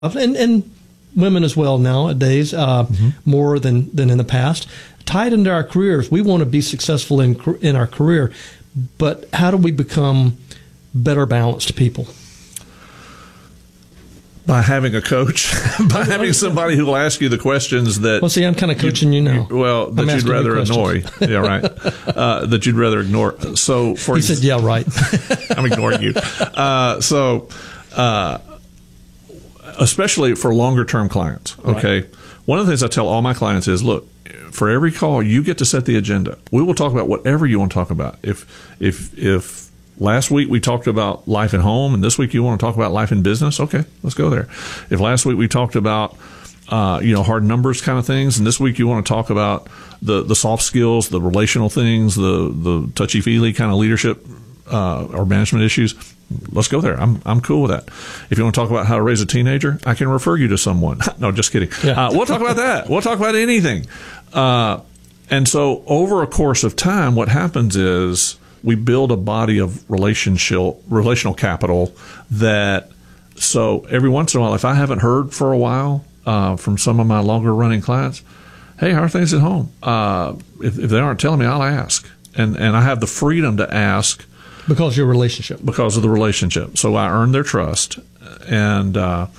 and women as well nowadays, more than in the past. Tied into our careers, we want to be successful in our career, but how do we become better balanced people? By having a coach, by having somebody who will ask you the questions that. Well, see, I'm kind of coaching you now. That you'd rather annoy. Yeah, right. That you'd rather ignore. So, he said, "Yeah, right." I'm ignoring you. Especially for longer term clients. Okay, right. One of the things I tell all my clients is, look, for every call, you get to set the agenda. We will talk about whatever you want to talk about. If last week we talked about life at home, and this week you want to talk about life in business, okay, let's go there. If last week we talked about hard numbers kind of things, and this week you want to talk about the soft skills, the relational things, the touchy feely kind of leadership or management issues, let's go there. I'm cool with that. If you want to talk about how to raise a teenager, I can refer you to someone. No, just kidding. Yeah. We'll talk about that. We'll talk about anything. And so over a course of time, what happens is we build a body of relational capital that, so every once in a while, if I haven't heard for a while from some of my longer running clients, hey, how are things at home? If they aren't telling me, I'll ask. And I have the freedom to ask. Because of the relationship. So I earn their trust. And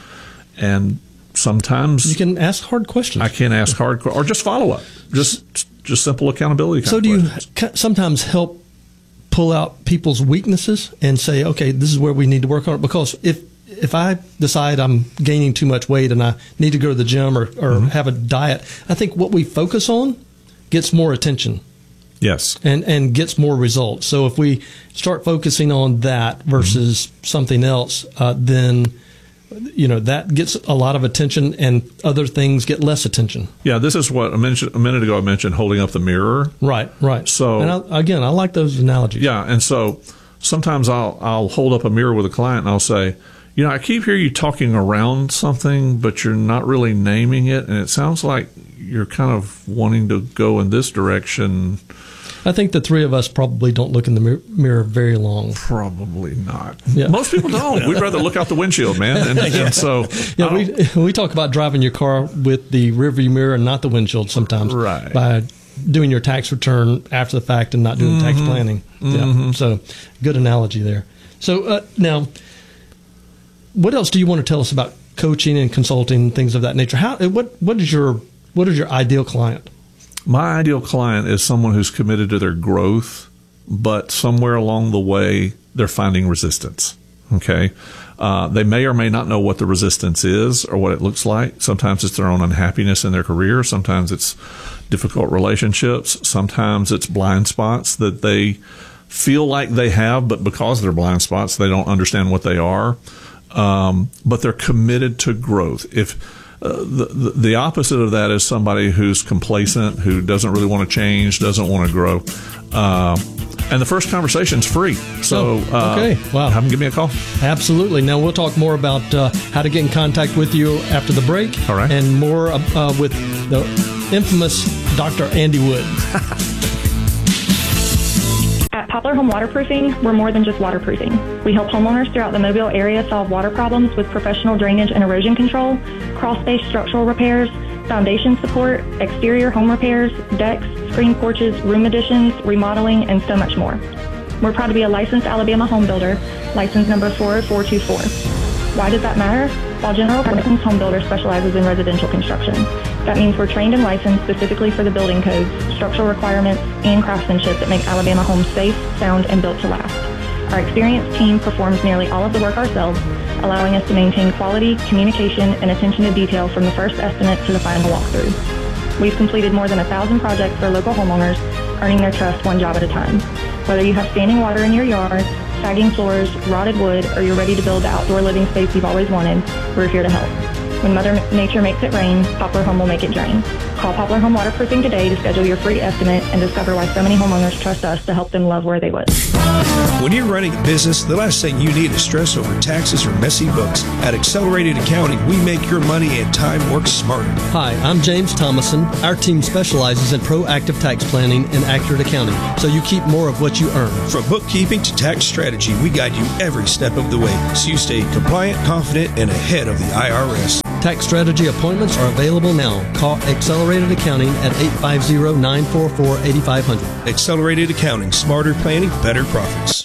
sometimes you can ask hard questions. I can ask hard, or just follow up. Just simple accountability. So do you sometimes help pull out people's weaknesses and say, okay, this is where we need to work on it? Because if I decide I'm gaining too much weight and I need to go to the gym or have a diet, I think what we focus on gets more attention. Yes. And gets more results. So if we start focusing on that versus something else, then that gets a lot of attention and other things get less attention. Yeah, this is what I mentioned a minute ago. I mentioned holding up the mirror. Right. So I like those analogies. Yeah, and so sometimes I'll hold up a mirror with a client and I'll say, I keep hearing you talking around something, but you're not really naming it, and it sounds like you're kind of wanting to go in this direction. I think the three of us probably don't look in the mirror very long. Probably not. Yeah. Most people don't. We'd rather look out the windshield, man. And so, we talk about driving your car with the rearview mirror and not the windshield sometimes. Right. By doing your tax return after the fact and not doing tax planning. Yeah. So, good analogy there. So now, what else do you want to tell us about coaching and consulting, things of that nature? What is your ideal client? My ideal client is someone who's committed to their growth, but somewhere along the way, they're finding resistance. Okay. They may or may not know what the resistance is or what it looks like. Sometimes it's their own unhappiness in their career. Sometimes it's difficult relationships. Sometimes it's blind spots that they feel like they have, but because they're blind spots, they don't understand what they are. But they're committed to growth. If the opposite of that is somebody who's complacent, who doesn't really want to change, doesn't want to grow. And the first conversation's free. So, okay. Wow. Have them give me a call. Absolutely. Now, we'll talk more about how to get in contact with you after the break. All right. And more with the infamous Dr. Andy Wood. At Poplar Home Waterproofing, we're more than just waterproofing. We help homeowners throughout the Mobile area solve water problems with professional drainage and erosion control, crawl-space structural repairs, foundation support, exterior home repairs, decks, screen porches, room additions, remodeling, and so much more. We're proud to be a licensed Alabama home builder, license number 40424. Why does that matter? While General Partners Home Builder specializes in residential construction. That means we're trained and licensed specifically for the building codes, structural requirements, and craftsmanship that make Alabama homes safe, sound, and built to last. Our experienced team performs nearly all of the work ourselves, allowing us to maintain quality, communication, and attention to detail from the first estimate to the final walkthrough. We've completed more than 1,000 projects for local homeowners, earning their trust one job at a time. Whether you have standing water in your yard, sagging floors, rotted wood, or you're ready to build the outdoor living space you've always wanted, we're here to help. When Mother Nature makes it rain, Poplar Home will make it drain. Call Poplar Home Waterproofing today to schedule your free estimate and discover why so many homeowners trust us to help them love where they live. When you're running a business, the last thing you need is stress over taxes or messy books. At Accelerated Accounting, we make your money and time work smarter. Hi, I'm James Thomason. Our team specializes in proactive tax planning and accurate accounting, so you keep more of what you earn. From bookkeeping to tax strategy, we guide you every step of the way, so you stay compliant, confident, and ahead of the IRS. Tax strategy appointments are available now. Call Accelerated Accounting at 850-944-8500. Accelerated Accounting, smarter planning, better profits.